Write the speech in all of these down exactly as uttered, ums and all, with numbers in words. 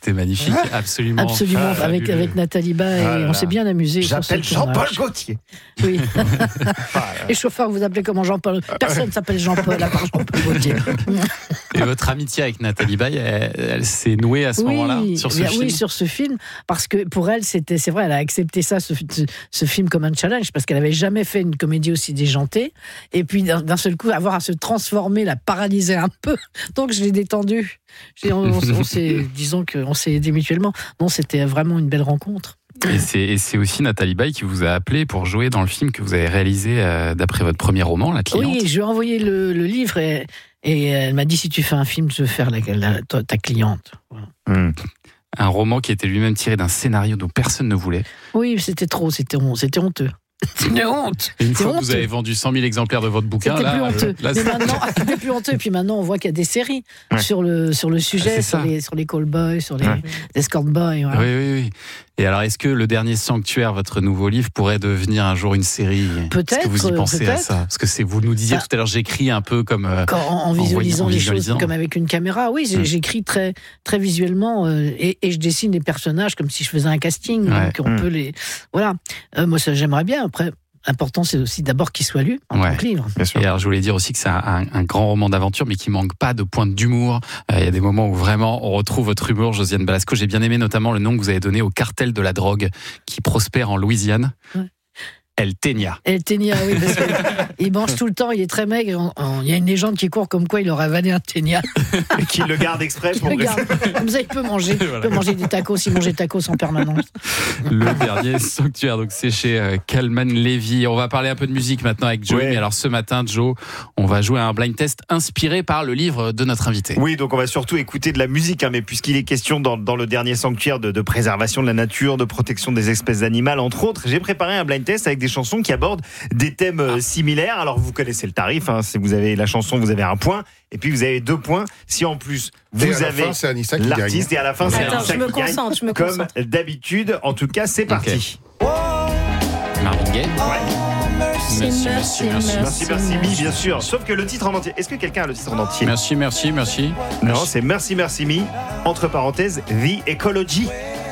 c'était magnifique, absolument. Absolument, Ah, avec, avec Nathalie Baye, Ah et là on s'est bien amusé. J'appelle Jean-Paul Gaultier. Oui. Et chauffeur, vous appelez comment Jean-Paul? Personne ne s'appelle Jean-Paul, à part Jean-Paul Gaultier. Et votre amitié avec Nathalie Baye, elle, elle s'est nouée à ce oui, moment-là, sur ce bien, film. Oui, sur ce film, parce que pour elle, c'était, c'est vrai, elle a accepté ça, ce, ce film comme un challenge, parce qu'elle n'avait jamais fait une comédie aussi déjantée. Et puis, d'un, d'un seul coup, avoir à se transformer, la paralyser un peu. Donc, je l'ai détendue. On, on, on s'est, disons qu'on s'est aidés mutuellement. Non, c'était vraiment une belle rencontre. Et c'est, et c'est aussi Nathalie Baye qui vous a appelé pour jouer dans le film que vous avez réalisé euh, d'après votre premier roman, La Cliente. Oui, je lui ai envoyé le, le livre et, et elle m'a dit, si tu fais un film, je veux faire la, la, ta, ta cliente. Voilà. Mmh. Un roman qui était lui-même tiré d'un scénario dont personne ne voulait. Oui, c'était trop, c'était, c'était honteux. C'est une honte. Et une c'est fois honteux. que vous avez vendu cent mille exemplaires de votre bouquin, c'était là, plus honteux. là, Mais c'est... maintenant, c'était plus honteux. Et puis maintenant, on voit qu'il y a des séries Ouais. sur le sur le sujet, C'est sur ça. les sur les call-boys, sur les Ouais. escort boys. Voilà. Oui, oui, oui. Et alors, est-ce que Le Dernier Sanctuaire, votre nouveau livre, pourrait devenir un jour une série? Peut-être, Est-ce que vous y pensez peut-être. à ça? Parce que c'est, vous nous disiez Bah, tout à l'heure, j'écris un peu comme... euh, Quand, en, en visualisant en les visualisant. choses comme avec une caméra, oui, j'ai- Mm. j'écris très très visuellement euh, et, et je dessine les personnages comme si je faisais un casting. Ouais. Donc on Mm. peut les, voilà. Euh, moi, ça j'aimerais bien. Après, l'important c'est aussi d'abord qu'il soit lu en Ouais. tant que livre. Bien sûr. Et alors, je voulais dire aussi que c'est un, un- un grand roman d'aventure, mais qui manque pas de pointe d'humour. Euh, Il y a des moments où vraiment on retrouve votre humour, Josiane Balasco. J'ai bien aimé notamment le nom que vous avez donné au cartel de la drogue qui prospère en Louisiane. Ouais. El Tenia. El Tenia, oui, parce qu'il mange tout le temps, il est très maigre. On- on- Il y a une légende qui court comme quoi il aurait avalé un Tenia. Et qui le garde exprès pour Regarde, comme ça il peut manger, il peut manger des tacos, il mange des tacos en permanence. Le Dernier Sanctuaire, donc c'est chez euh, Kalman Levy. On va parler un peu de musique maintenant avec Joe. Ouais. Mais alors ce matin, Joe, on va jouer à un blind test inspiré par le livre de notre invité. Oui, donc on va surtout écouter de la musique, hein, mais puisqu'il est question dans, dans le dernier sanctuaire de, de préservation de la nature, de protection des espèces animales, entre autres, j'ai préparé un blind test avec des chansons qui abordent des thèmes euh, similaires. Alors vous connaissez le tarif, hein, si vous avez la chanson, vous avez un point, et puis vous avez deux points si en plus Et vous à la avez fin, c'est Anissa qui gagne. l'artiste, et à la fin c'est Attends, Anissa je me qui gagne, concentre, je me comme concentre. d'habitude. En tout cas, c'est parti. Marvin Gaye. Merci, Merci, merci, merci, Merci, merci, Mi, bien sûr. Sauf que le titre en entier, est-ce que quelqu'un a le titre en entier? Merci, merci, merci. Non, c'est Merci, merci, Mi, entre parenthèses, The Ecology.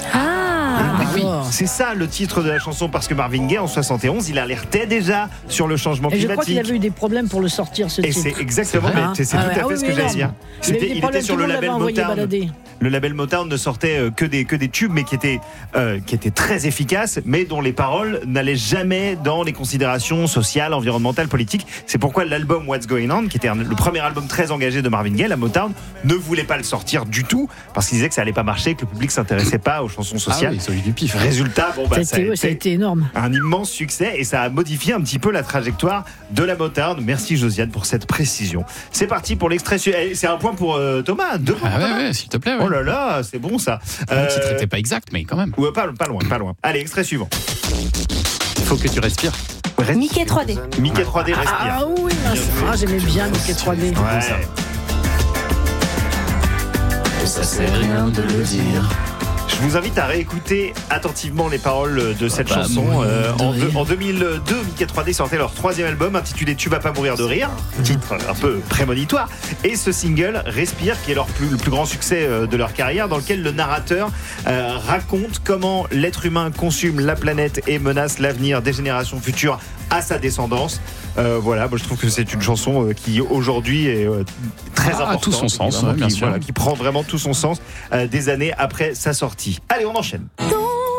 Ah, Oui, d'accord. c'est ça le titre de la chanson, parce que Marvin Gaye en soixante et onze, il alertait déjà sur le changement Et je crois climatique. qu'il avait eu des problèmes pour le sortir ce Et titre. c'est exactement, C'est vrai, mais hein. c'est c'est Ah tout ouais, à ah fait oui, ce que oui, j'allais non. dire. Il avait C'était, des il était problèmes, sur tout le le monde label l'avait envoyé Motown. balader. Le label Motown ne sortait euh, que des que des tubes, mais qui étaient euh, qui étaient très efficaces, mais dont les paroles n'allaient jamais dans les considérations sociales, environnementales, politiques. C'est pourquoi l'album What's Going On, qui était un- le premier album très engagé de Marvin Gaye, la Motown, ne voulait pas le sortir du tout parce qu'il disait que ça allait pas marcher, que le public s'intéressait pas aux chansons Ah sociales. oui, celui du pif. Résultat, bon bah Ça a ça a été- ouais, ça a été été énorme. un immense succès et ça a modifié un petit peu la trajectoire de la Motown. Merci Josiane pour cette précision. C'est parti pour l'extrait. su- eh, C'est un point pour euh, Thomas, deux points Ah pour ouais, Thomas. ouais, s'il te plaît. Ouais. Oh là là, c'est bon ça. Le titre Euh, n'était pas exact, mais quand même. ouais, pas, pas loin, pas loin. Allez, extrait suivant. Il faut que tu respires. Respire. Mickey trois D. Mickey trois D respire. Ah oui, mince. Ah, j'aimais bien Mickey trois D. Ouais. Ça sert rien de le dire. Je vous invite à réécouter attentivement les paroles de cette Pas chanson. mourir Euh, de en, rire. deux- en deux mille deux, Mickey trois D sortait leur troisième album intitulé Tu vas pas mourir de rire, titre un peu prémonitoire, et ce single Respire, qui est leur plus, le plus grand succès euh, de leur carrière, dans lequel le narrateur euh, raconte comment l'être humain consume la planète et menace l'avenir des générations futures à sa descendance. Euh, voilà, moi je trouve que c'est une chanson euh, qui aujourd'hui est euh, très Ah, importante, tout son sens, évidemment, ouais, bien qui, sûr. voilà, qui prend vraiment tout son sens euh, des années après sa sortie. Allez, on enchaîne. Toi,